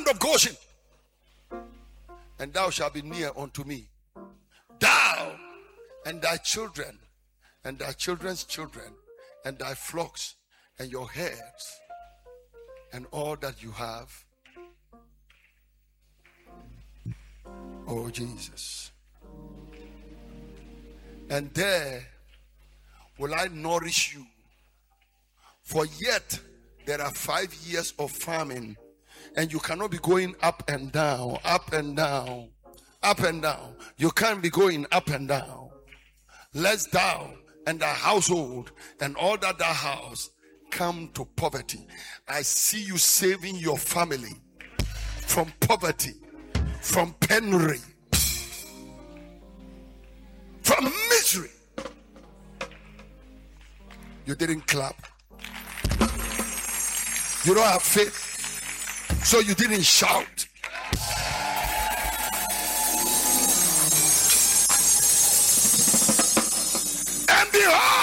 of Goshen, and thou shalt be near unto me, thou and thy children, and thy children's children, and thy flocks, and your herds, and all that you have. Oh, Jesus. And there will I nourish you. For yet there are 5 years of famine, and you cannot be going up and down, up and down, up and down. You can't be going up and down. Lest thou and thy household and all that thou hast come to poverty. I see you saving your family from poverty, from penury, from misery. You didn't clap. You don't have faith, so you didn't shout. And behold,